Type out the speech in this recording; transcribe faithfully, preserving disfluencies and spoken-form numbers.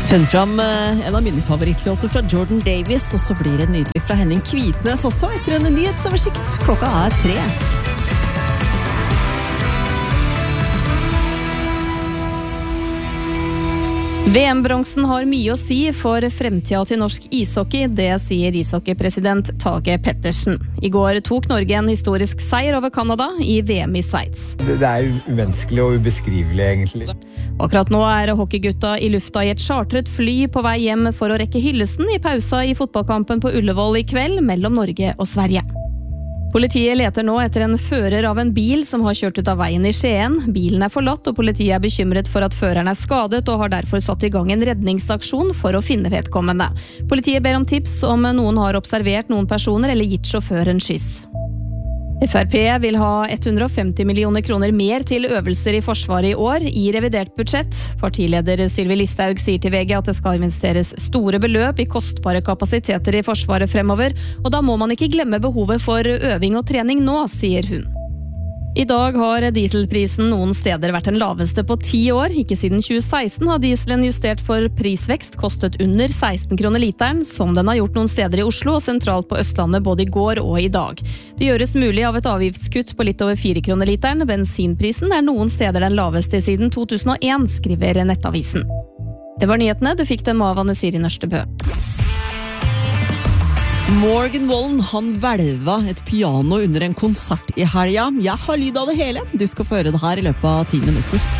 Finn fram en av mine favorittlåter fra Jordan Davis, og så blir det nydelig fra Henning Kvitnes også etter en nyhetsoversikt. Klokka er tre. V M-bronsen har mye å si for fremtiden til norsk ishockey, det sier ishockeypresident Tage Pettersen. I går tok Norge en historisk seier over Kanada i V M i Sveits. Det er umenneskelig og ubeskrivelig egentlig. Akkurat nå er hockeygutta i lufta i et chartret fly på vei hjem for å rekke hyllesten i pausa i fotballkampen på Ullevål i kveld mellom Norge og Sverige. Politiet leter nå etter en fører av en bil som har kjørt ut av veien i Skien. Bilen er forlatt, og politiet er bekymret for at føreren er skadet og har derfor satt i gang en redningsaksjon for å finne vedkommende. Politiet ber om tips om noen har observert noen personer eller gitt sjåføren skyss. F R P vil ha hundre og femti millioner kroner mer til øvelser i Forsvaret i år i revidert budsjett. Partileder Sylvi Listhaug sier til V G at det skal investeres store beløp i kostbare kapasiteter i Forsvaret fremover, og da må man ikke glemme behovet for øving og trening nå, sier hun. I dag har dieselprisen noen steder vært den laveste på ti år. Ikke siden tjue seksten har dieselen justert for prisvekst kostet under seksten kroner literen, som den har gjort noen steder i Oslo og sentralt på Østlandet både i går og i dag. Det gjøres mulig av et avgiftskutt på litt over fire kroner literen. Bensinprisen er noen steder den laveste siden to tusen og en, skriver Nettavisen. Det var nyhetene, du fikk dem av Anne Siri Nørstebø. Morgan Wallen, han hvelva et piano under en konsert i helga. Jeg har lyd av det hele. Du skal få høre det her i løpet av ti minutter.